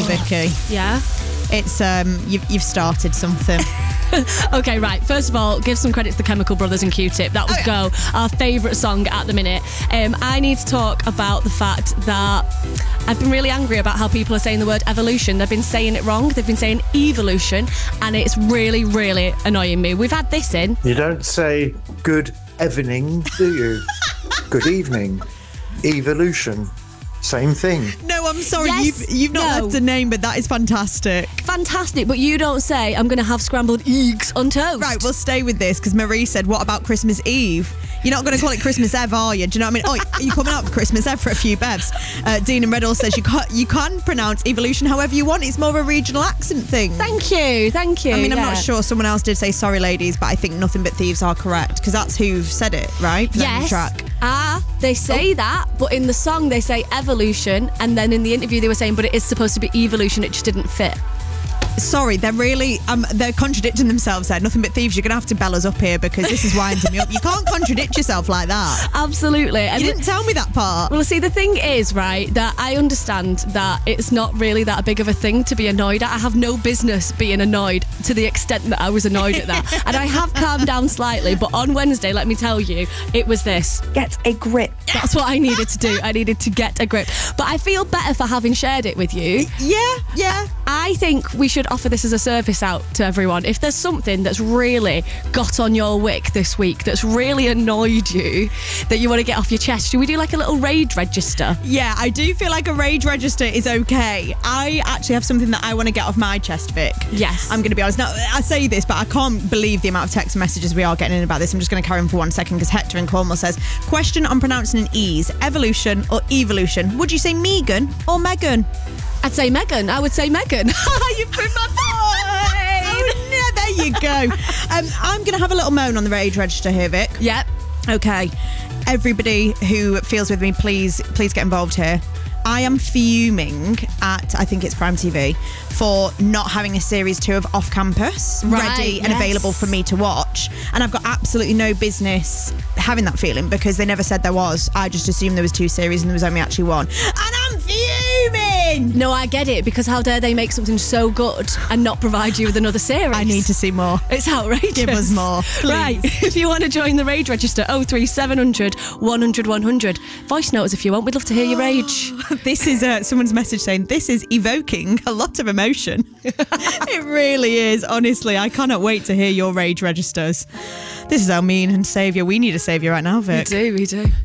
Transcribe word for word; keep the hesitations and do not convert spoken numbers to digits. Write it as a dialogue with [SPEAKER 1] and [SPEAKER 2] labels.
[SPEAKER 1] Vicky.
[SPEAKER 2] Yeah?
[SPEAKER 1] It's um, you've, you've started something.
[SPEAKER 2] Okay, right. First of all, give some credit to the Chemical Brothers and Q-Tip. That was
[SPEAKER 1] Oh, yeah.
[SPEAKER 2] Go, our favourite song at the minute. Um, I need to talk about the fact that I've been really angry about how people are saying the word evolution. They've been saying it wrong. They've been saying evolution, and it's really, really annoying me. We've had this in.
[SPEAKER 3] You don't say good evening, do you? Good evening. Evolution. Same thing.
[SPEAKER 1] No, I'm sorry.
[SPEAKER 2] Yes,
[SPEAKER 1] you've you've not
[SPEAKER 2] no.
[SPEAKER 1] left a name, but that is fantastic.
[SPEAKER 2] Fantastic, but you don't say, I'm going to have scrambled eggs on toast.
[SPEAKER 1] Right, we'll stay with this because Marie said, what about Christmas Eve? You're not going to call it Christmas Eve, are you? Do you know what I mean? Oh, are you coming out for Christmas Eve for a few bevs? Uh, Dean and Riddle says you can, you can pronounce evolution however you want. It's more of a regional accent thing.
[SPEAKER 2] Thank you, thank you.
[SPEAKER 1] I mean, I'm
[SPEAKER 2] yeah.
[SPEAKER 1] not sure. Someone else did say sorry, ladies, but I think Nothing But Thieves are correct because that's who said it, right? For them
[SPEAKER 2] Yes.
[SPEAKER 1] Track.
[SPEAKER 2] Ah, they say that, but in the song they say evolution, and then in the interview they were saying, but it is supposed to be evolution, it just didn't fit.
[SPEAKER 1] Sorry, they're really um, they're contradicting themselves there. Nothing But Thieves, you're going to have to bell us up here because this is winding me up. You can't contradict yourself like that.
[SPEAKER 2] Absolutely. And
[SPEAKER 1] You didn't tell me that part.
[SPEAKER 2] Well, see, the thing is, right, that I understand that it's not really that big of a thing to be annoyed at. I have no business being annoyed to the extent that I was annoyed at that. And I have calmed down slightly, but on Wednesday, let me tell you, it was this.
[SPEAKER 4] Get a grip.
[SPEAKER 2] That's what I needed to do. I needed to get a grip. But I feel better for having shared it with you.
[SPEAKER 1] Yeah, yeah.
[SPEAKER 2] I think we should offer this as a service out to everyone. If there's something that's really got on your wick this week, that's really annoyed you, that you want to get off your chest, should we do like a little rage register?
[SPEAKER 1] Yeah, I do feel like a rage register is okay. I actually have something that I want to get off my chest, Vic.
[SPEAKER 2] Yes.
[SPEAKER 1] I'm going to be honest. Now, I say this, but I can't believe the amount of text messages we are getting in about this. I'm just going to carry on for one second because Hector in Cornwall says, question on pronouncing an E's, evolution or evolution. Would you say Megan or Megan?
[SPEAKER 2] I'd say Megan. I would say Megan.
[SPEAKER 1] You proved my point. Oh, no, there you go. Um, I'm going to have a little moan on the rage register here, Vic.
[SPEAKER 2] Yep.
[SPEAKER 1] Okay. Everybody who feels with me, please, please get involved here. I am fuming at, I think it's Prime T V, for not having a series two of Off Campus
[SPEAKER 2] Right,
[SPEAKER 1] ready and
[SPEAKER 2] yes.
[SPEAKER 1] available for me to watch. And I've got absolutely no business having that feeling because they never said there was. I just assumed there was two series and there was only actually one. And I'm fuming!
[SPEAKER 2] No, I get it, because how dare they make something so good and not provide you with another series?
[SPEAKER 1] I need to see more.
[SPEAKER 2] It's outrageous.
[SPEAKER 1] Give us more, please.
[SPEAKER 2] Right, if you want to join the rage register, oh three seven hundred one hundred one hundred. Voice notes if you want. We'd love to hear your rage.
[SPEAKER 1] This is uh, someone's message saying this is evoking a lot of emotion. It really is. Honestly, I cannot wait to hear your rage registers. This is our mean and saviour. We need a saviour right now,
[SPEAKER 2] We
[SPEAKER 1] Vic.
[SPEAKER 2] do, we do.